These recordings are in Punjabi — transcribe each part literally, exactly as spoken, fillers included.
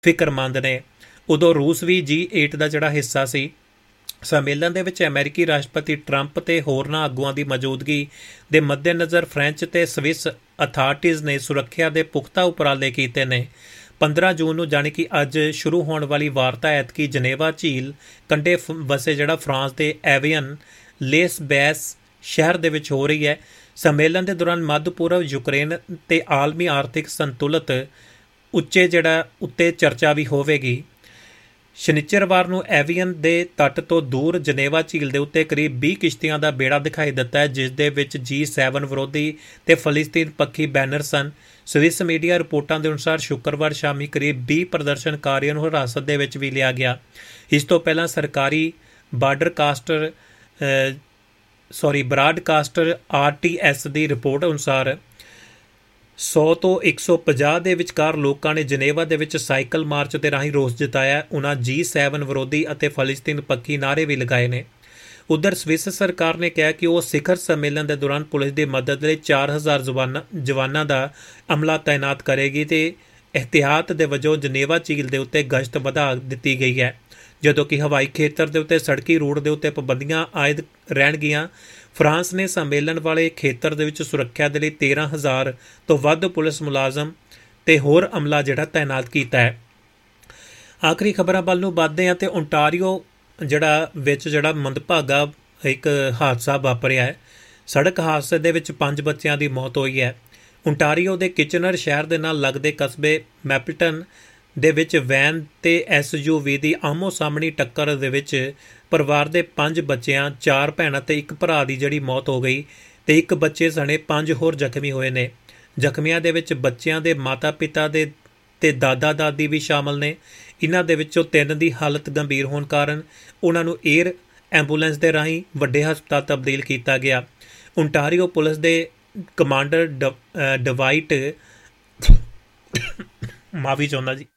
ਫਿਕਰਮੰਦ ਨੇ। ਉਦੋਂ ਰੂਸ ਵੀ ਜੀ ਏਟ ਦਾ ਜਿਹੜਾ ਹਿੱਸਾ ਸੀ। ਸੰਮੇਲਨ ਦੇ ਵਿੱਚ ਅਮਰੀਕੀ ਰਾਸ਼ਟਰਪਤੀ ਟਰੰਪ ਤੇ ਹੋਰਨਾਂ ਆਗੂਆਂ ਦੀ ਮੌਜੂਦਗੀ ਦੇ ਮੱਦੇਨਜ਼ਰ ਫ੍ਰੈਂਚ ਤੇ ਸਵਿਸ ਅਥਾਰਟੀਜ਼ ਨੇ ਸੁਰੱਖਿਆ ਦੇ ਪੁਖਤਾ ਉਪਰਾਲੇ ਕੀਤੇ ਨੇ। ਪੰਦਰਾਂ ਜੂਨ ਨੂੰ ਜਾਣੀ ਕਿ ਅੱਜ ਸ਼ੁਰੂ ਹੋਣ ਵਾਲੀ ਵਾਰਤਾ ਐਤਕੀ ਜਨੇਵਾ ਝੀਲ ਕੰਢੇ ਵਸੇ ਜਿਹੜਾ ਫਰਾਂਸ ਦੇ ਐਵੀਅਨ ਲੇਸ ਬੈਸ ਸ਼ਹਿਰ ਦੇ ਵਿੱਚ ਹੋ ਰਹੀ ਹੈ। ਸੰਮੇਲਨ ਦੇ ਦੌਰਾਨ ਮੱਧ ਪੂਰਬ, ਯੂਕਰੇਨ ਤੇ ਆਲਮੀ ਆਰਥਿਕ ਸੰਤੁਲਤ ਉੱਚੇ ਜਿਹੜਾ ਉੱਤੇ ਚਰਚਾ ਵੀ ਹੋਵੇਗੀ। ਸ਼ਨੀਚਰਵਾਰ ਨੂੰ ਐਵੀਅਨ ਦੇ ਤੱਟ ਤੋਂ ਦੂਰ ਜਨੇਵਾ ਝੀਲ ਦੇ ਉੱਤੇ ਕਰੀਬ ਵੀਹ ਕਿਸ਼ਤੀਆਂ ਦਾ ਬੇੜਾ ਦਿਖਾਈ ਦਿੱਤਾ ਹੈ, ਜਿਸ ਦੇ ਵਿੱਚ ਜੀ ਸੈਵਨ ਵਿਰੋਧੀ ਤੇ ਫਲਸਤੀਨ ਪੱਖੀ ਬੈਨਰ ਸਨ। ਸਵਿਸ ਮੀਡੀਆ ਰਿਪੋਰਟਾਂ ਦੇ ਅਨੁਸਾਰ ਸ਼ੁੱਕਰਵਾਰ ਸ਼ਾਮੀ ਕਰੀਬ ਵੀਹ ਪ੍ਰਦਰਸ਼ਨਕਾਰੀਆਂ ਨੂੰ ਹਿਰਾਸਤ ਦੇ ਵਿੱਚ ਵੀ ਲਿਆ ਗਿਆ। ਇਸ ਤੋਂ ਪਹਿਲਾਂ ਸਰਕਾਰੀ ਬਾਰਡਰਕਾਸਟਰ ਸੌਰੀ ਬਰਾਡਕਾਸਟਰ ਆਰ ਟੀ ਐਸ ਦੀ ਰਿਪੋਰਟ ਅਨੁਸਾਰ ਸੌ ਤੋਂ ਇੱਕ ਸੌ ਪੰਜਾਹ ਦੇ ਵਿਚਕਾਰ ਲੋਕਾਂ ਨੇ ਜਨੇਵਾ ਦੇ ਵਿੱਚ ਸਾਈਕਲ ਮਾਰਚ ਦੇ ਰਾਹੀਂ ਰੋਸ ਜਤਾਇਆ। ਉਨ੍ਹਾਂ ਜੀ ਸੈਵਨ ਵਿਰੋਧੀ ਅਤੇ ਫਲਸਤੀਨ ਪੱਖੀ ਨਾਅਰੇ ਵੀ ਲਗਾਏ ਨੇ। ਉਧਰ ਸਵਿਸ ਸਰਕਾਰ ਨੇ ਕਿਹਾ ਕਿ ਉਹ ਸਿਖਰ ਸੰਮੇਲਨ ਦੇ ਦੌਰਾਨ ਪੁਲਿਸ ਦੀ ਮਦਦ ਲਈ ਚਾਰ ਹਜ਼ਾਰ ਜਵਾਨਾਂ ਜਵਾਨਾਂ ਦਾ ਅਮਲਾ ਤਾਇਨਾਤ ਕਰੇਗੀ ਤੇ ਇਹਤਿਆਤ ਦੇ ਵਜੋਂ ਜਨੇਵਾ ਝੀਲ ਦੇ ਉੱਤੇ ਗਸ਼ਤ ਵਧਾ ਦਿੱਤੀ ਗਈ ਹੈ, ਜਦੋਂ ਕਿ ਹਵਾਈ ਖੇਤਰ ਦੇ ਉੱਤੇ ਸੜਕੀ ਰੂਟ ਦੇ ਉੱਤੇ ਪਾਬੰਦੀਆਂ ਆਇਦ ਰਹਿਣਗੀਆਂ। ਫਰਾਂਸ ਨੇ ਸੰਮੇਲਨ ਵਾਲੇ ਖੇਤਰ ਦੇ ਵਿੱਚ ਸੁਰੱਖਿਆ ਦੇ ਲਈ ਤੇਰਾਂ ਹਜ਼ਾਰ ਤੋਂ ਵੱਧ ਪੁਲਿਸ ਮੁਲਾਜ਼ਮ ਤੇ ਹੋਰ ਅਮਲਾ ਜਿਹੜਾ ਤਾਇਨਾਤ ਕੀਤਾ ਹੈ। ਆਖਰੀ ਖਬਰਾਂ ਵੱਲ ਨੂੰ ਵੱਧਦੇ ਹਾਂ ਤੇ ਓਨਟਾਰੀਓ ਜਿਹੜਾ ਵਿੱਚ ਜਿਹੜਾ ਮੰਦਭਾਗਾ ਇੱਕ ਹਾਦਸਾ ਵਾਪਰਿਆ ਹੈ। ਸੜਕ ਹਾਦਸੇ ਦੇ ਵਿੱਚ ਪੰਜ ਬੱਚਿਆਂ ਦੀ ਮੌਤ ਹੋਈ ਹੈ। ਓਨਟਾਰੀਓ ਦੇ ਕਿਚਨਰ ਸ਼ਹਿਰ ਦੇ ਨਾਲ ਲੱਗਦੇ ਕਸਬੇ ਮੈਪਲਟਨ ਦੇ ਵਿੱਚ ਵੈਨ ਤੇ ਐਸ ਯੂ ਵੀ ਦੀ ਆਮੋ ਸਾਹਮਣੀ ਟੱਕਰ ਦੇ ਵਿੱਚ ਪਰਿਵਾਰ ਦੇ ਪੰਜ ਬੱਚਿਆਂ, ਚਾਰ ਭੈਣਾਂ ਤੇ ਇੱਕ ਭਰਾ ਦੀ ਜਿਹੜੀ ਮੌਤ ਹੋ ਗਈ ਤੇ ਇੱਕ ਬੱਚੇ ਸਣੇ ਪੰਜ ਹੋਰ ਜ਼ਖਮੀ ਹੋਏ ਨੇ। ਜ਼ਖਮੀਆਂ ਦੇ ਵਿੱਚ ਬੱਚਿਆਂ ਦੇ ਮਾਤਾ ਪਿਤਾ ਦੇ ਤੇ ਦਾਦਾ ਦਾਦੀ ਵੀ ਸ਼ਾਮਲ ਨੇ। ਇਹਨਾਂ ਦੇ ਵਿੱਚੋਂ ਤਿੰਨ ਦੀ ਹਾਲਤ ਗੰਭੀਰ ਹੋਣ ਕਾਰਨ ਉਹਨਾਂ ਨੂੰ ਏਅਰ ਐਂਬੂਲੈਂਸ ਦੇ ਰਾਹੀਂ ਵੱਡੇ ਹਸਪਤਾਲ ਤਬਦੀਲ ਕੀਤਾ ਗਿਆ। ਓਨਟਾਰੀਓ ਪੁਲਿਸ ਦੇ ਕਮਾਂਡਰ ਡਵਾਈਟ ਮਾਫੀ ਚਾਹੁੰਦਾ ਜੀ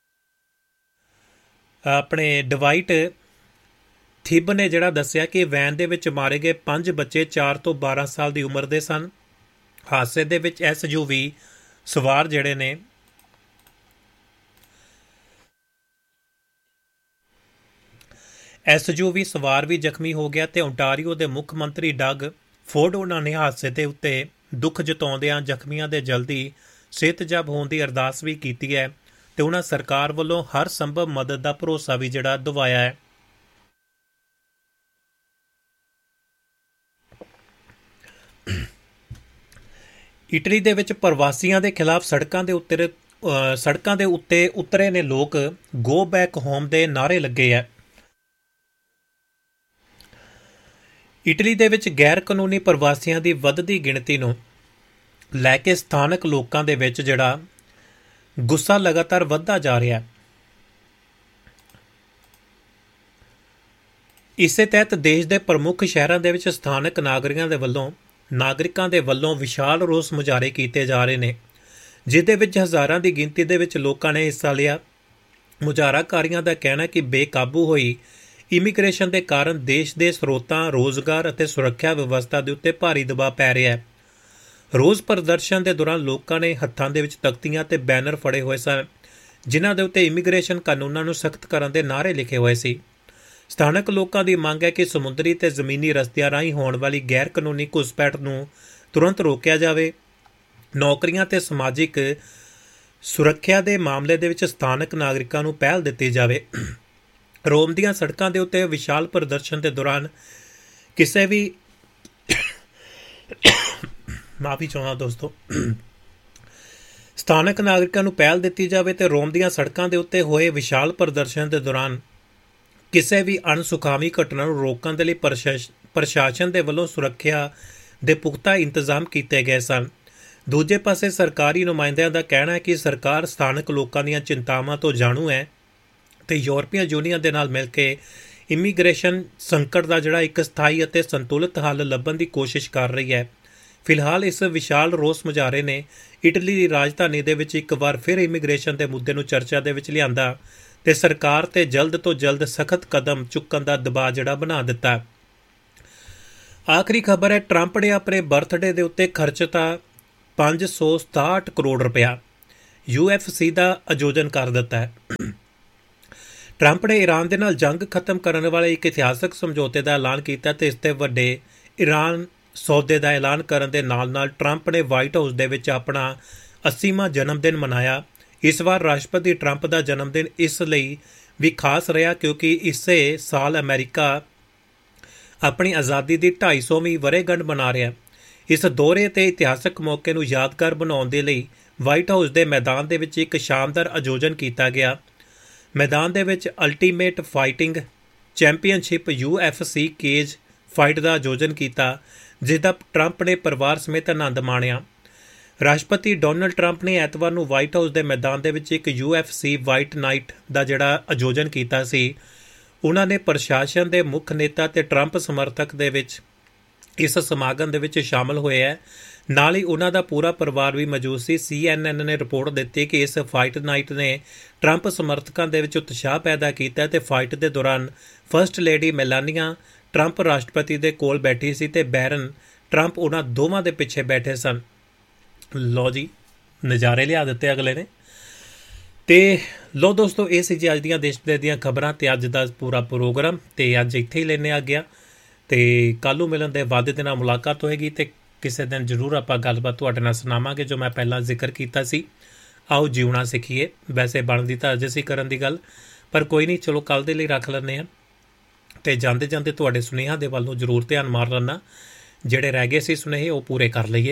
ਆਪਣੇ ਡਵਾਈਟ ਥਿਬ ਨੇ ਜਿਹੜਾ ਦੱਸਿਆ ਕਿ ਵੈਨ ਦੇ ਵਿੱਚ ਮਾਰੇ ਗਏ ਪੰਜ ਬੱਚੇ ਚਾਰ ਤੋਂ ਬਾਰਾਂ ਸਾਲ ਦੀ ਉਮਰ ਦੇ ਸਨ। ਹਾਦਸੇ ਦੇ ਵਿੱਚ ਐਸ ਯੂ ਵੀ ਸਵਾਰ ਜਿਹੜੇ ਨੇ ਐਸ ਯੂ ਵੀ ਸਵਾਰ ਵੀ ਜ਼ਖਮੀ ਹੋ ਗਿਆ ਤੇ ਓਨਟਾਰੀਓ ਦੇ ਮੁੱਖ ਮੰਤਰੀ ਡਗ ਫੋਰਡ ਉਹਨਾਂ ਨੇ ਹਾਦਸੇ ਦੇ ਉੱਤੇ ਦੁੱਖ ਜਤਾਉਂਦਿਆਂ ਜ਼ਖਮੀਆਂ ਦੇ ਜਲਦੀ ਸਿਹਤਯਾਬ ਹੋਣ ਦੀ ਅਰਦਾਸ ਵੀ ਕੀਤੀ ਹੈ ਤੇ ਉਹਨਾਂ ਸਰਕਾਰ ਵੱਲੋਂ ਹਰ ਸੰਭਵ ਮਦਦ ਦਾ ਭਰੋਸਾ ਵੀ ਜਿਹੜਾ ਦਿਵਾਇਆ ਹੈ। ਇਟਲੀ ਦੇ ਵਿੱਚ ਪ੍ਰਵਾਸੀਆਂ ਦੇ ਖਿਲਾਫ ਸੜਕਾਂ ਦੇ ਉੱਤੇ ਸੜਕਾਂ ਦੇ ਉੱਤੇ ਉਤਰੇ ਨੇ ਲੋਕ ਗੋ ਬੈਕ ਹੋਮ ਦੇ ਨਾਅਰੇ ਲੱਗੇ ਹੈ। ਇਟਲੀ ਦੇ ਵਿੱਚ ਗੈਰ ਕਾਨੂੰਨੀ ਪ੍ਰਵਾਸੀਆਂ ਦੀ ਵੱਧਦੀ ਗਿਣਤੀ ਨੂੰ ਲੈ ਕੇ ਸਥਾਨਕ ਲੋਕਾਂ ਦੇ ਵਿੱਚ ਜਿਹੜਾ ਗੁੱਸਾ ਲਗਾਤਾਰ ਵੱਧਦਾ ਜਾ ਰਿਹਾ। ਇਸੇ ਤਹਿਤ ਦੇਸ਼ ਦੇ ਪ੍ਰਮੁੱਖ ਸ਼ਹਿਰਾਂ ਦੇ ਵਿੱਚ ਸਥਾਨਕ ਨਾਗਰਿਕਾਂ ਦੇ ਵੱਲੋਂ ਨਾਗਰਿਕਾਂ ਦੇ ਵੱਲੋਂ ਵਿਸ਼ਾਲ ਰੋਸ ਮੁਜ਼ਾਹਰੇ ਕੀਤੇ ਜਾ ਰਹੇ ਨੇ, ਜਿਹਦੇ ਵਿੱਚ ਹਜ਼ਾਰਾਂ ਦੀ ਗਿਣਤੀ ਦੇ ਵਿੱਚ ਲੋਕਾਂ ਨੇ ਹਿੱਸਾ ਲਿਆ। ਮੁਜ਼ਾਹਰਾਕਾਰੀਆਂ ਦਾ ਕਹਿਣਾ ਕਿ ਬੇਕਾਬੂ ਹੋਈ ਇਮੀਗ੍ਰੇਸ਼ਨ ਦੇ ਕਾਰਨ ਦੇਸ਼ ਦੇ ਸਰੋਤਾਂ, ਰੋਜ਼ਗਾਰ ਅਤੇ ਸੁਰੱਖਿਆ ਵਿਵਸਥਾ ਦੇ ਉੱਤੇ ਭਾਰੀ ਦਬਾਅ ਪੈ ਰਿਹਾ ਹੈ। ਰੋਜ਼ ਪ੍ਰਦਰਸ਼ਨ ਦੇ ਦੌਰਾਨ ਲੋਕਾਂ ਨੇ ਹੱਥਾਂ ਦੇ ਵਿੱਚ ਤਖਤੀਆਂ ਤੇ ਬੈਨਰ ਫੜੇ ਹੋਏ ਸਨ, ਜਿਨ੍ਹਾਂ ਦੇ ਉੱਤੇ ਇਮੀਗ੍ਰੇਸ਼ਨ ਕਾਨੂੰਨਾਂ ਨੂੰ ਸਖਤ ਕਰਨ ਦੇ ਨਾਅਰੇ ਲਿਖੇ ਹੋਏ ਸੀ। ਸਥਾਨਕ ਲੋਕਾਂ ਦੀ ਮੰਗ ਹੈ ਕਿ ਸਮੁੰਦਰੀ ਤੇ ਜ਼ਮੀਨੀ ਰਸਤਿਆਂ ਰਾਹੀਂ ਹੋਣ ਵਾਲੀ ਗੈਰ ਕਾਨੂੰਨੀ ਘੁਸਪੈਠ ਨੂੰ ਤੁਰੰਤ ਰੋਕਿਆ ਜਾਵੇ। ਨੌਕਰੀਆਂ ਤੇ ਸਮਾਜਿਕ ਸੁਰੱਖਿਆ ਦੇ ਮਾਮਲੇ ਦੇ ਵਿੱਚ ਸਥਾਨਕ ਨਾਗਰਿਕਾਂ ਨੂੰ ਪਹਿਲ ਦਿੱਤੀ ਜਾਵੇ। ਰੋਮ ਦੀਆਂ ਸੜਕਾਂ ਦੇ ਉੱਤੇ ਵਿਸ਼ਾਲ ਪ੍ਰਦਰਸ਼ਨ ਦੇ ਦੌਰਾਨ ਕਿਸੇ ਵੀ ਮਾਫੀ ਚਾਹੁੰਦਾ ਦੋਸਤੋ ਸਥਾਨਕ ਨਾਗਰਿਕਾਂ ਨੂੰ ਪਹਿਲ ਦਿੱਤੀ ਜਾਵੇ ਤੇ ਰੋਮ ਦੀਆਂ ਸੜਕਾਂ ਦੇ ਉੱਤੇ ਹੋਏ ਵਿਸ਼ਾਲ ਪ੍ਰਦਰਸ਼ਨ ਦੇ ਦੌਰਾਨ ਕਿਸੇ ਵੀ ਅਣਸੁਖਾਵੀ ਘਟਨਾ ਨੂੰ ਰੋਕਣ ਦੇ ਲਈ ਪ੍ਰਸ਼ਾਸਨ ਦੇ ਵੱਲੋਂ ਸੁਰੱਖਿਆ ਦੇ ਪੁਖਤਾ ਇੰਤਜ਼ਾਮ ਕੀਤੇ ਗਏ ਸਨ। ਦੂਜੇ ਪਾਸੇ ਸਰਕਾਰੀ ਨੁਮਾਇੰਦਿਆਂ ਦਾ ਕਹਿਣਾ ਹੈ ਕਿ ਸਰਕਾਰ ਸਥਾਨਕ ਲੋਕਾਂ ਦੀਆਂ ਚਿੰਤਾਵਾਂ ਤੋਂ ਜਾਣੂ ਹੈ ਤੇ ਯੂਰਪੀਅਨ ਯੂਨੀਅਨ ਦੇ ਨਾਲ ਮਿਲ ਕੇ ਇਮੀਗ੍ਰੇਸ਼ਨ ਸੰਕਟ ਦਾ ਜਿਹੜਾ ਇੱਕ ਸਥਾਈ ਅਤੇ ਸੰਤੁਲਿਤ ਹੱਲ ਲੱਭਣ ਦੀ ਕੋਸ਼ਿਸ਼ ਕਰ ਰਹੀ ਹੈ। ਫਿਲਹਾਲ ਇਸ ਵਿਸ਼ਾਲ ਰੋਸ ਮੁਜ਼ਾਹਰੇ ਨੇ ਇਟਲੀ ਦੀ ਰਾਜਧਾਨੀ ਦੇ ਵਿੱਚ ਇੱਕ ਵਾਰ ਫਿਰ ਇਮੀਗ੍ਰੇਸ਼ਨ ਦੇ ਮੁੱਦੇ ਨੂੰ ਚਰਚਾ ਦੇ ਵਿੱਚ ਲਿਆਂਦਾ ਤੇ ਸਰਕਾਰ ਤੇ ਜਲਦ ਤੋਂ ਜਲਦ ਸਖਤ ਕਦਮ ਚੁੱਕਣ ਦਾ ਦਬਾਅ ਜਿਹੜਾ ਬਣਾ ਦਿੱਤਾ। ਆਖਰੀ ਖਬਰ ਹੈ, ਟਰੰਪ ਨੇ ਆਪਣੇ ਬਰਥਡੇ ਦੇ ਉੱਤੇ ਖਰਚਤਾ ਪੰਜ ਸੌ ਸਤਾਹਠ ਕਰੋੜ ਰੁਪਇਆ, ਯੂ ਐਫ ਸੀ ਦਾ ਆਯੋਜਨ ਕਰ ਦਿੱਤਾ ਹੈ। ਟਰੰਪ ਨੇ ਈਰਾਨ ਦੇ ਨਾਲ ਜੰਗ ਖਤਮ ਕਰਨ ਵਾਲੇ ਇੱਕ ਇਤਿਹਾਸਕ ਸਮਝੌਤੇ ਦਾ ਐਲਾਨ ਕੀਤਾ ਤੇ ਇਸ ਤੇ ਵੱਡੇ ਈਰਾਨ ਸੌਦੇ ਦਾ ਐਲਾਨ ਕਰਨ ਦੇ ਨਾਲ ਨਾਲ ਟਰੰਪ ਨੇ ਵਾਈਟ ਹਾਊਸ ਦੇ ਵਿੱਚ ਆਪਣਾ ਅੱਸੀਵਾਂ ਜਨਮ ਦਿਨ ਮਨਾਇਆ। ਇਸ ਵਾਰ ਰਾਸ਼ਟਰਪਤੀ ਟਰੰਪ ਦਾ ਜਨਮ ਦਿਨ ਇਸ ਲਈ ਵੀ ਖਾਸ ਰਿਹਾ ਕਿਉਂਕਿ ਇਸੇ ਸਾਲ ਅਮਰੀਕਾ ਆਪਣੀ ਆਜ਼ਾਦੀ ਦੀ ਢਾਈ ਸੌਵੀਂ ਵਰ੍ਹੇਗੰਢ ਮਨਾ ਰਿਹਾ। ਇਸ ਦੌਰੇ ਤੇ ਇਤਿਹਾਸਕ ਮੌਕੇ ਨੂੰ ਯਾਦਗਾਰ ਬਣਾਉਣ ਦੇ ਲਈ ਵਾਈਟ ਹਾਊਸ ਦੇ ਮੈਦਾਨ ਦੇ ਵਿੱਚ ਇੱਕ ਸ਼ਾਨਦਾਰ ਆਯੋਜਨ ਕੀਤਾ ਗਿਆ। ਮੈਦਾਨ ਦੇ ਵਿੱਚ ultimate fighting championship you F C cage fight ਦਾ ਆਯੋਜਨ ਕੀਤਾ, ਜਿਸ ਦਾ ਟਰੰਪ ਨੇ ਪਰਿਵਾਰ ਸਮੇਤ ਆਨੰਦ ਮਾਣਿਆ। ਰਾਸ਼ਟਰਪਤੀ ਡੋਨਲਡ ਟਰੰਪ ਨੇ ਐਤਵਾਰ ਨੂੰ ਵਾਈਟ ਹਾਊਸ ਦੇ ਮੈਦਾਨ ਦੇ ਵਿੱਚ ਇੱਕ you F C white night ਦਾ ਜਿਹੜਾ ਆਯੋਜਨ ਕੀਤਾ ਸੀ। ਉਹਨਾਂ ਨੇ ਪ੍ਰਸ਼ਾਸਨ ਦੇ ਮੁੱਖ ਨੇਤਾ ਤੇ ਟਰੰਪ ਸਮਰਥਕ ਦੇ ਵਿੱਚ ਇਸ ਸਮਾਗਮ ਦੇ ਵਿੱਚ ਸ਼ਾਮਲ ਹੋਏ ਹੈ। ਨਾਲ ਹੀ ਉਹਨਾਂ ਦਾ ਪੂਰਾ ਪਰਿਵਾਰ ਵੀ ਮੌਜੂਦ ਸੀ। ਸੀ ਐਨ ਐਨ ਨੇ ਰਿਪੋਰਟ ਦਿੱਤੀ ਕਿ ਇਸ ਫਾਈਟ ਨਾਈਟ ਨੇ ਟਰੰਪ ਸਮਰਥਕਾਂ ਦੇ ਵਿੱਚ ਉਤਸ਼ਾਹ ਪੈਦਾ ਕੀਤਾ ਤੇ ਫਾਈਟ ਦੇ ਦੌਰਾਨ ਫਸਟ ਲੇਡੀ ਮੈਲਾਨੀਆ ਟਰੰਪ ਰਾਸ਼ਟਰਪਤੀ ਦੇ ਕੋਲ ਬੈਠੀ ਸੀ ਤੇ ਬੈਰਨ ਟਰੰਪ ਉਹਨਾਂ ਦੋਵਾਂ ਦੇ ਪਿੱਛੇ ਬੈਠੇ ਸਨ। ਲਓ ਜੀ, ਨਜ਼ਾਰੇ ਲਿਆ ਦਿੱਤੇ ਅਗਲੇ ਨੇ। ਤੇ ਲਓ ਦੋਸਤੋ, ਇਹ ਸੀ ਜੀ ਅੱਜ ਦੀਆਂ ਦੇਸ਼ ਵਿਦੇਸ਼ ਦੀਆਂ ਖਬਰਾਂ ਤੇ ਅੱਜ ਦਾ ਪੂਰਾ ਪ੍ਰੋਗਰਾਮ। ਤੇ ਅੱਜ ਇੱਥੇ ਹੀ ਲੈਣੇ ਆ ਗਿਆ ਤੇ ਕੱਲ੍ਹ ਨੂੰ ਮਿਲਣ ਦੇ ਵਾਅਦੇ ਦੇ ਨਾਲ ਮੁਲਾਕਾਤ ਹੋਏਗੀ ਤੇ ਕਿਸੇ ਦਿਨ ਜ਼ਰੂਰ ਆਪਾਂ ਗੱਲਬਾਤ ਤੁਹਾਡੇ ਨਾਲ ਸੁਣਾਵਾਂਗੇ ਜੋ ਮੈਂ ਪਹਿਲਾਂ ਜ਼ਿਕਰ ਕੀਤਾ ਸੀ। ਆਓ ਜਿਉਣਾ ਸਿੱਖੀਏ। ਵੈਸੇ ਬਣਦੀ ਤਾਂ ਅੱਜ ਅਸੀਂ ਕਰਨ ਦੀ ਗੱਲ, ਪਰ ਕੋਈ ਨਹੀਂ, ਚਲੋ ਕੱਲ੍ਹ ਦੇ ਲਈ ਰੱਖ ਲੈਂਦੇ ਹਾਂ। ਤੇ ਜਾਂਦੇ ਜਾਂਦੇ ਤੁਹਾਡੇ ਸੁਨੇਹਾ ਦੇ ਵੱਲ ਨੂੰ ਜ਼ਰੂਰ ਧਿਆਨ ਮਾਰ ਲੈਣਾ। ਜਿਹੜੇ ਰਹਿ ਗਏ ਸੀ ਸੁਨੇਹੇ ਉਹ ਪੂਰੇ ਕਰ ਲਈਏ।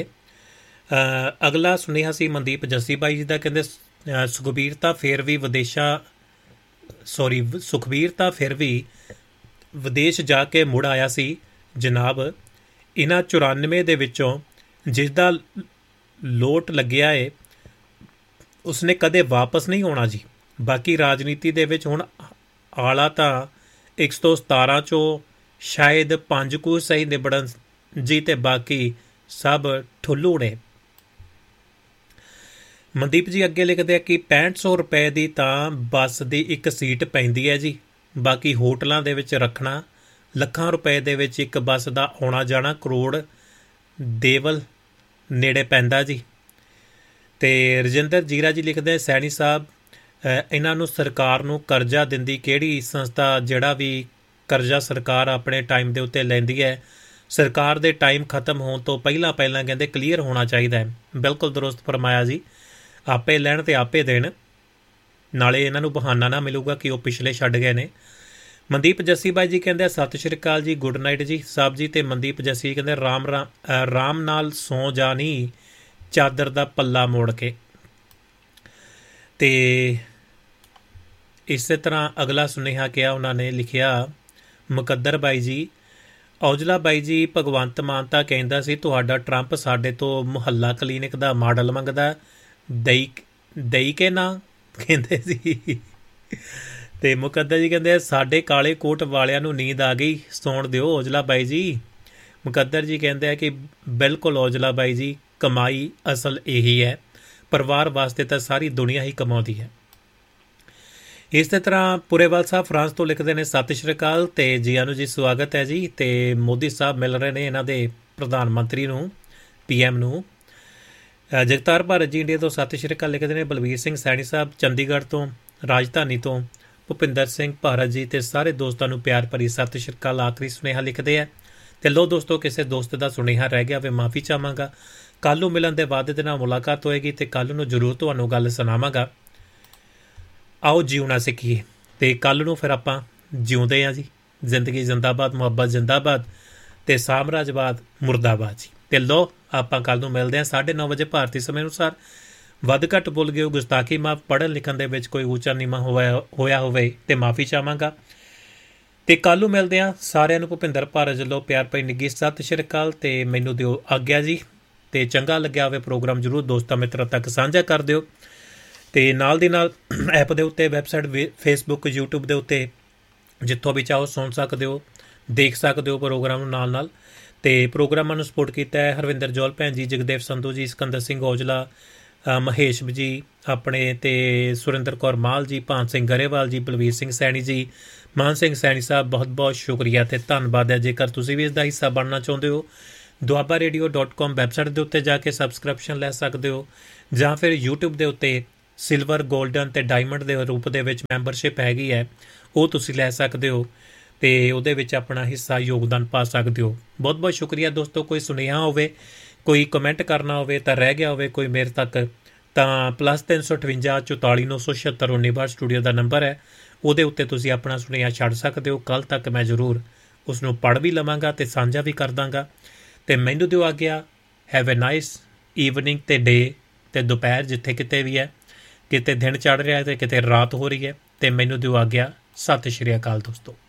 ਅਗਲਾ ਸੁਨੇਹਾ ਸੀ ਮਨਦੀਪ ਜੱਸੀ ਬਾਈ ਜੀ ਦਾ। ਕਹਿੰਦੇ ਸੁਖਬੀਰ ਤਾਂ ਫਿਰ ਵੀ ਵਿਦੇਸ਼ਾਂ ਸੌਰੀ ਸੁਖਬੀਰ ਤਾਂ ਫਿਰ ਵੀ ਵਿਦੇਸ਼ ਜਾ ਕੇ ਮੁੜ ਆਇਆ ਸੀ ਜਨਾਬ। ਇਹਨਾਂ ਚੁਰਾਨਵੇਂ ਦੇ ਵਿੱਚੋਂ ਜਿਸ ਦਾ ਲੋਟ ਲੱਗਿਆ ਏ ਉਸਨੇ ਕਦੇ ਵਾਪਸ ਨਹੀਂ ਆਉਣਾ ਜੀ। ਬਾਕੀ ਰਾਜਨੀਤੀ ਦੇ ਵਿੱਚ ਹੁਣ ਆਲਾ ਤਾਂ ਇੱਕ ਸੌ ਸਤਾਰਾਂ ਚੋਂ ਸ਼ਾਇਦ ਪੰਜ ਕੁ ਸਹੀ ਨਿਬੜਨ ਜੀ ਤੇ ਬਾਕੀ ਸਭ ਠੁੱਲੂ ਨੇ। ਮਨਦੀਪ ਜੀ ਅੱਗੇ ਲਿਖਦੇ ਆ ਕਿ ਪੈਂਹਠ ਸੌ ਰੁਪਏ ਦੀ ਤਾਂ ਬੱਸ ਦੀ ਇੱਕ ਸੀਟ ਪੈਂਦੀ ਹੈ ਜੀ। ਬਾਕੀ ਹੋਟਲਾਂ ਦੇ ਵਿੱਚ ਰੱਖਣਾ ਲੱਖਾਂ ਰੁਪਏ ਦੇ ਵਿੱਚ ਇੱਕ ਬੱਸ ਦਾ ਆਉਣਾ ਜਾਣਾ ਕਰੋੜ ਦੇਵਲ ਨੇੜੇ ਪੈਂਦਾ ਜੀ। ਤੇ ਰਜਿੰਦਰ ਜੀਰਾ ਜੀ ਲਿਖਦੇ ਸੈਣੀ ਸਾਹਿਬ, ਇਹਨਾਂ ਨੂੰ ਸਰਕਾਰ ਨੂੰ ਕਰਜ਼ਾ ਦਿੰਦੀ ਕਿਹੜੀ ਸੰਸਥਾ? ਜਿਹੜਾ ਵੀ ਕਰਜ਼ਾ ਸਰਕਾਰ ਆਪਣੇ ਟਾਈਮ ਦੇ ਉੱਤੇ ਲੈਂਦੀ ਹੈ, ਸਰਕਾਰ ਦੇ ਟਾਈਮ ਖਤਮ ਹੋਣ ਤੋਂ ਪਹਿਲਾਂ ਪਹਿਲਾਂ ਕਹਿੰਦੇ ਕਲੀਅਰ ਹੋਣਾ ਚਾਹੀਦਾ ਹੈ। ਬਿਲਕੁਲ ਦਰੁਸਤ ਫਰਮਾਇਆ ਜੀ। ਆਪੇ ਲੈਣ ਤੇ ਆਪੇ ਦੇਣ, ਨਾਲੇ ਇਹਨਾਂ ਨੂੰ ਬਹਾਨਾ ਨਾ ਮਿਲੂਗਾ ਕਿ ਉਹ ਪਿਛਲੇ ਛੱਡ ਗਏ ਨੇ। ਮਨਦੀਪ ਜੱਸੀ ਬਾਈ ਜੀ ਕਹਿੰਦੇ ਸਤਿ ਸ਼੍ਰੀ ਅਕਾਲ ਜੀ, ਗੁੱਡ ਨਾਈਟ ਜੀ ਸਾਹਿਬ ਜੀ। ਤੇ ਮਨਦੀਪ ਜੱਸੀ ਕਹਿੰਦੇ ਰਾਮ ਰਾਮ ਰਾਮ ਨਾਲ ਸੌਂ ਜਾਣੀ ਚਾਦਰ ਦਾ ਪੱਲਾ ਮੋੜ ਕੇ। ਤੇ ਇਸੇ ਤਰ੍ਹਾਂ ਅਗਲਾ ਸੁਨੇਹਾ ਕਿਹਾ ਉਹਨਾਂ ਨੇ ਲਿਖਿਆ ਮੁਕੱਦਰ ਬਾਈ ਜੀ, ਔਜਲਾ ਬਾਈ ਜੀ, ਭਗਵੰਤ ਮਾਨ ਤਾਂ ਕਹਿੰਦਾ ਸੀ ਤੁਹਾਡਾ ਟਰੰਪ ਸਾਡੇ ਤੋਂ ਮੁਹੱਲਾ ਕਲੀਨਿਕ ਦਾ ਮਾਡਲ ਮੰਗਦਾ, ਦਈ ਦਈ ਕੇ ਨਾ ਕਹਿੰਦੇ ਸੀ। ਤੇ ਮੁਕੱਦਰ ਜੀ ਕਹਿੰਦੇ ਸਾਡੇ ਕਾਲੇ ਕੋਟ ਵਾਲਿਆਂ ਨੂੰ ਨੀਂਦ ਆ ਗਈ, ਸੌਣ ਦਿਓ ਔਜਲਾ ਬਾਈ ਜੀ। ਮੁਕੱਦਰ ਜੀ ਕਹਿੰਦੇ ਆ ਕਿ ਬਿਲਕੁਲ ਔਜਲਾ ਬਾਈ ਜੀ, ਕਮਾਈ ਅਸਲ ਇਹੀ ਹੈ, ਪਰਿਵਾਰ ਵਾਸਤੇ ਤਾਂ ਸਾਰੀ ਦੁਨੀਆ ਹੀ ਕਮਾਉਂਦੀ ਹੈ। ਇਸੇ ਤਰ੍ਹਾਂ ਪੁਰੇਵਾਲ ਸਾਹਿਬ ਫਰਾਂਸ ਤੋਂ ਲਿਖਦੇ ਨੇ ਸਤਿ ਸ਼੍ਰੀ ਅਕਾਲ ਤੇ ਜੀ ਆਨੂੰ ਜੀ, ਸਵਾਗਤ ਹੈ ਜੀ। ਤੇ ਮੋਦੀ ਸਾਹਿਬ ਮਿਲ ਰਹੇ ਨੇ ਇਹਨਾਂ ਦੇ ਪ੍ਰਧਾਨ ਮੰਤਰੀ ਨੂੰ, ਪੀ ਐਮ ਨੂੰ। ਜਗਤਾਰ ਭਾਰਤ ਜੀ ਇੰਡੀਆ ਤੋਂ ਸਤਿ ਸ਼੍ਰੀ ਅਕਾਲ ਲਿਖਦੇ ਨੇ। ਬਲਵੀਰ ਸਿੰਘ ਸੈਣੀ ਸਾਹਿਬ ਚੰਡੀਗੜ੍ਹ ਤੋਂ, ਰਾਜਧਾਨੀ ਤੋਂ ਭੁਪਿੰਦਰ ਸਿੰਘ ਭਾਰਤ ਜੀ ਤੇ ਸਾਰੇ ਦੋਸਤਾਂ ਨੂੰ ਪਿਆਰ ਭਰੀ ਸਤਿ ਸ਼੍ਰੀ ਅਕਾਲ ਆਖਰੀ ਸੁਨੇਹਾ ਲਿਖਦੇ ਆ। ਤੇ ਲੋ ਦੋਸਤੋ, ਕਿਸੇ ਦੋਸਤ ਦਾ ਸੁਨੇਹਾ ਰਹਿ ਗਿਆ ਵੇ ਮਾਫੀ ਚਾਹਾਂਗਾ। ਕੱਲ੍ਹ ਨੂੰ ਮਿਲਣ ਦੇ ਵਾਅਦੇ ਦੇ ਨਾਲ ਮੁਲਾਕਾਤ ਹੋਏਗੀ ਤੇ ਕੱਲ੍ਹ ਨੂੰ ਜ਼ਰੂਰ ਤੁਹਾਨੂੰ ਗੱਲ ਸੁਣਾਵਾਂਗਾ। ਆਓ ਜਿਉਣਾ ਸਿੱਖੀਏ ਤੇ ਕੱਲ੍ਹ ਨੂੰ ਫਿਰ ਆਪਾਂ ਜਿਉਂਦੇ ਹਾਂ ਜੀ। ਜ਼ਿੰਦਗੀ ਜ਼ਿੰਦਾਬਾਦ, ਮੁਹੱਬਤ ਜ਼ਿੰਦਾਬਾਦ ਤੇ ਸਾਮਰਾਜਵਾਦ ਮੁਰਦਾਬਾਦ ਜੀ। ਤੇ ਲੋ ਆਪਾਂ ਕੱਲ੍ਹ ਨੂੰ ਮਿਲਦੇ ਹਾਂ ਸਾਢੇ ਨੌ ਵਜੇ ਭਾਰਤੀ ਸਮੇਂ ਅਨੁਸਾਰ। ਵੱਧ ਘੱਟ ਭੁੱਲ ਗਏ ਹੋ, ਗੁਸਤਾਖੀ ਮਾਫ, ਪੜ੍ਹਨ ਲਿਖਣ ਦੇ ਵਿੱਚ ਕੋਈ ਉੱਚਾ ਨੀਵਾਂ ਹੋਇਆ ਹੋਇਆ ਹੋਵੇ ਤੇ ਮਾਫੀ ਚਾਹਾਂਗਾ। ਤੇ ਕੱਲ੍ਹ ਨੂੰ ਮਿਲਦੇ ਹਾਂ। ਸਾਰਿਆਂ ਨੂੰ ਭੁਪਿੰਦਰ ਭਾਰਤ ਵੱਲੋਂ ਪਿਆਰ ਭਰੀ ਨਿੱਘੀ ਸਤਿ ਸ਼੍ਰੀ ਅਕਾਲ ਤੇ ਮੈਨੂੰ ਦਿਓ ਆਗਿਆ ਜੀ। ਤੇ ਚੰਗਾ ਲੱਗਿਆ ਹੋਵੇ ਪ੍ਰੋਗਰਾਮ ਜ਼ਰੂਰ ਦੋਸਤਾਂ ਮਿੱਤਰਾਂ ਤੱਕ ਸਾਂਝਾ ਕਰ ਦਿਓ। ਤੇ ਨਾਲ ਦੀ ਨਾਲ ਐਪ ਦੇ ਉੱਤੇ, ਵੈਬਸਾਈਟ, ਫੇਸਬੁੱਕ, ਯੂਟਿਊਬ ਦੇ ਉੱਤੇ ਜਿੱਥੋਂ ਵੀ ਚਾਹੋ ਸੁਣ ਸਕਦੇ ਹੋ, ਦੇਖ ਸਕਦੇ ਹੋ ਪ੍ਰੋਗਰਾਮ ਨੂੰ ਨਾਲ ਨਾਲ। ਤੇ ਪ੍ਰੋਗਰਾਮਾਂ ਨੂੰ ਸਪੋਰਟ ਕੀਤਾ ਹੈ ਹਰਵਿੰਦਰ ਜੌਲ ਭੈਣ ਜੀ, ਜਗਦੇਵ ਸੰਧੂ ਜੀ, ਸਿਕੰਦਰ ਸਿੰਘ ਔਜਲਾ, ਮਹੇਸ਼ ਜੀ ਆਪਣੇ, ਤੇ ਸੁਰਿੰਦਰ ਕੌਰ ਮਾਲ ਜੀ, ਭਾਨ ਸਿੰਘ ਗਰੇਵਾਲ ਜੀ, ਬਲਵੀਰ ਸਿੰਘ ਸੈਣੀ ਜੀ, ਮਾਨ ਸਿੰਘ ਸੈਣੀ ਸਾਹਿਬ, ਬਹੁਤ ਬਹੁਤ ਸ਼ੁਕਰੀਆ ਤੇ ਧੰਨਵਾਦ ਹੈ। ਜੇਕਰ ਤੁਸੀਂ ਵੀ ਇਸ ਦਾ ਹਿੱਸਾ ਬਣਨਾ ਚਾਹੁੰਦੇ ਹੋ, ਦੁਆਬਾ ਰੇਡੀਓ ਡੋਟ ਕਾਮ ਵੈਬਸਾਈਟ ਦੇ ਉੱਤੇ ਜਾ ਕੇ ਸਬਸਕ੍ਰਿਪਸ਼ਨ ਲੈ ਸਕਦੇ ਹੋ, ਜਾਂ ਫਿਰ ਯੂਟਿਊਬ ਦੇ ਉੱਤੇ ਸਿਲਵਰ, ਗੋਲਡਨ ਤੇ ਡਾਇਮੰਡ ਦੇ ਰੂਪ ਦੇ ਵਿੱਚ ਮੈਂਬਰਸ਼ਿਪ ਹੈਗੀ ਹੈ, ਉਹ ਤੁਸੀਂ ਲੈ ਸਕਦੇ ਹੋ ਤੇ ਉਹਦੇ ਵਿੱਚ ਆਪਣਾ ਹਿੱਸਾ ਯੋਗਦਾਨ ਪਾ ਸਕਦੇ ਹੋ। ਬਹੁਤ ਬਹੁਤ ਸ਼ੁਕਰੀਆ ਦੋਸਤੋ। ਕੋਈ ਸੁਨੇਹਾ ਹੋਵੇ, ਕੋਈ ਕਮੈਂਟ ਕਰਨਾ ਹੋਵੇ ਤਾਂ ਰਹਿ ਗਿਆ ਹੋਵੇ ਕੋਈ ਮੇਰੇ ਤੱਕ, ਤਾਂ ਪਲੱਸ ਤਿੰਨ ਸੌ ਅਠਵੰਜਾ ਚੁਤਾਲੀ ਨੌ ਸੌ ਛਿਹੱਤਰ ਉੱਨੀ ਬਾਹਠ ਸਟੂਡੀਓ ਦਾ ਨੰਬਰ ਹੈ, ਉਹਦੇ ਉੱਤੇ ਤੁਸੀਂ ਆਪਣਾ ਸੁਨੇਹਾ ਛੱਡ ਸਕਦੇ ਹੋ। ਕੱਲ੍ਹ ਤੱਕ ਮੈਂ ਜ਼ਰੂਰ ਉਸ ਨੂੰ ਪੜ੍ਹ ਵੀ ਲਵਾਂਗਾ ਅਤੇ ਸਾਂਝਾ ਵੀ ਕਰ ਦਾਂਗਾ। ਅਤੇ ਮੈਨੂੰ ਦਿਓ ਆਗਿਆ। ਹੈਵ ਏ ਨਾਈਸ ਈਵਨਿੰਗ ਅਤੇ ਡੇ ਅਤੇ ਦੁਪਹਿਰ, ਜਿੱਥੇ ਕਿਤੇ ਵੀ ਹੈ, ਕਿਤੇ ਦਿਨ ਚੜ੍ਹ ਰਿਹਾ ਅਤੇ ਕਿਤੇ ਰਾਤ ਹੋ ਰਹੀ ਹੈ। ਅਤੇ ਮੈਨੂੰ ਦਿਓ ਆਗਿਆ। ਸਤਿ ਸ਼੍ਰੀ ਅਕਾਲ ਦੋਸਤੋ।